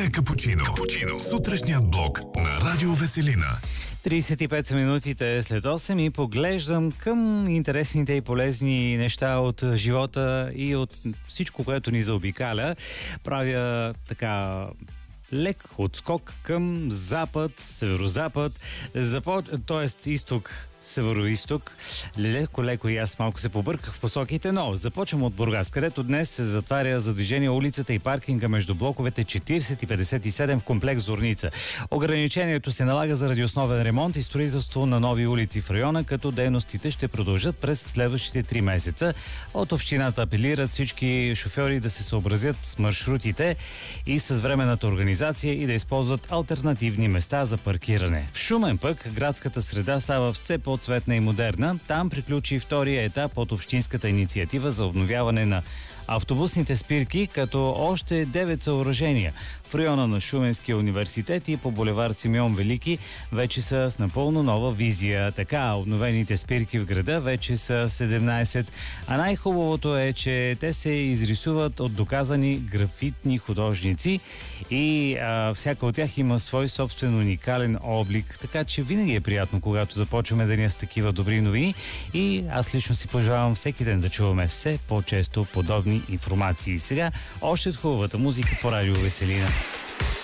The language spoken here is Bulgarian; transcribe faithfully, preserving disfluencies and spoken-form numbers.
Това е Капучино. Капучино. Сутрешният блок на Радио Веселина. тридесет и пет са минутите след осем и поглеждам към интересните и полезни неща от живота и от всичко, което ни заобикаля. Правя така лек отскок към запад, северозапад, запо... т.е. изток, североизток. Леко-леко и аз малко се побърках в посоките, но започвам от Бургас, където днес се затваря за движение улицата и паркинга между блоковете четиридесет и петдесет и седем в комплекс Зорница. Ограничението се налага заради основен ремонт и строителство на нови улици в района, като дейностите ще продължат през следващите три месеца. От общината апелират всички шофьори да се съобразят с маршрутите и с временната организация и да използват алтернативни места за паркиране. В Шумен пък градската среда става все по-цветна и модерна. Там приключи втория етап от общинската инициатива за обновяване на автобусните спирки, като още девет съоръжения в района на Шуменския университет и по булевард Симеон Велики вече са с напълно нова визия. Така, обновените спирки в града вече са седемнайсет, а най-хубавото е, че те се изрисуват от доказани графитни художници и а, всяка от тях има свой собствен уникален облик, така че винаги е приятно, когато започваме деня с такива добри новини и аз лично си пожелавам всеки ден да чуваме все по-често подобни информации. Сега още от хубавата музика по Радио Веселина.